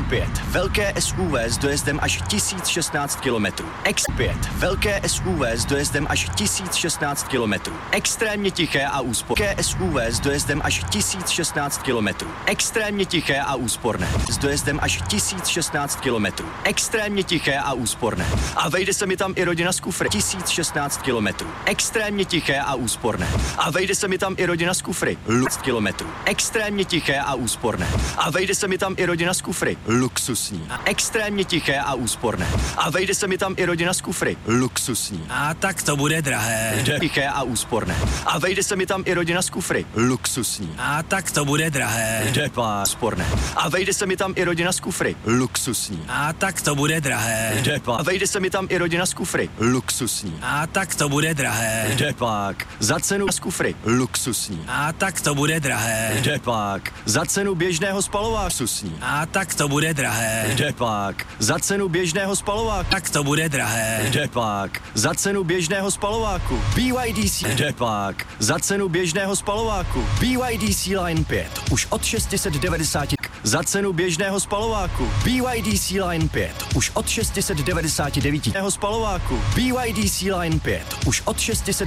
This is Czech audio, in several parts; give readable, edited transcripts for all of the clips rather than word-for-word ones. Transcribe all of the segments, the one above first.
X5. Velké SUV s dojezdem až 1016 km. X5. Velké SUV s dojezdem až 1016 km. Extrémně tiché a úsporné. SUV s dojezdem až 1016 km. Extrémně tiché a úsporné. S dojezdem až 1016 km. Extrémně tiché a úsporné. A vejde se mi tam i rodina z kufry. 1016 km. Extrémně tiché a úsporné. A vejde se mi tam i rodina z kufry. 10 km. Extrémně tiché a úsporné. A vejde se mi tam i rodina z kufry. Luxusní. Extrémně tiché a úsporné. A vejde se mi tam i rodina z kufry. Luxusní. A tak to bude drahé. Tiché a úsporné. A vejde se mi tam i rodina z kufry. Luxusní. A tak to bude drahé. Depá. Úsporné. A vejde se mi tam i rodina z kufry. Luxusní. A tak to bude drahé. Depá. A vejde se mi tam i rodina z kufry. Luxusní. A tak to bude drahé. Depák. Za cenu z kufry. Luxusní. A tak to bude drahé. Depák. Za cenu běžného spalováku. Luxusní. A tak to bude drahé. Depák. Za cenu běžného spalováku. Tak to bude drahé. Depák. Za cenu běžného spalováku. BYD Depák. Za cenu běžného spalováku. BYD Line 5. Už od 690. Za cenu běžného spalováku. BYD Line 5. Už od 699. Spalováku. BYD Line 5. Už od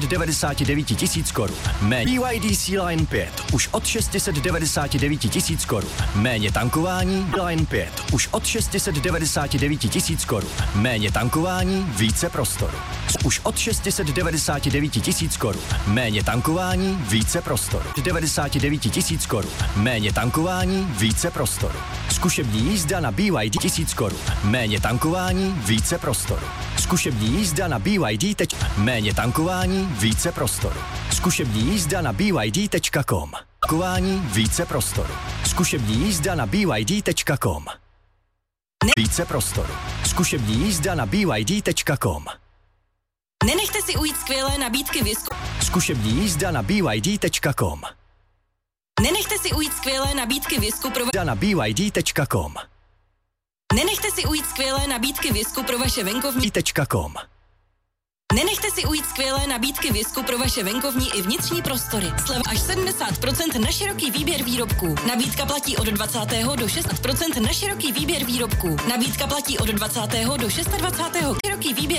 699 tisíc korun. BYD Line 5. Už od 699 tisíc korun. Méně tankování. Line 5. Už od 699 tisíc korun. Méně tankování, více prostoru. Už od 699 tisíc korun. Méně tankování, více prostoru. 99 tisíc korun. Méně tankování, více prostoru. Zkušební jízda na BYD 1000 korun. Méně tankování, více prostoru. Zkušební jízda na BYD. Méně tankování, více prostoru. Zkušební jízda na BYD.com. Tankování, více prostoru. Zkušební jízda na BYD.com. Více prostoru. Zkušební jízda na BYD.com. Nenechte si ujít skvělé nabídky Zkušební jízda na BYD.com. Nenechte si ujít skvělé nabídky na BYD.com. Nenechte si ujít skvělé nabídky Visku pro vaše venkovní Nenechte si ujít skvělé nabídky Visku pro vaše venkovní i vnitřní prostory. Sleva až 70% na široký výběr výrobků. Nabídka platí od 20. do 60% na široký výběr výrobků. Nabídka platí od 20. do 26. Široký výběr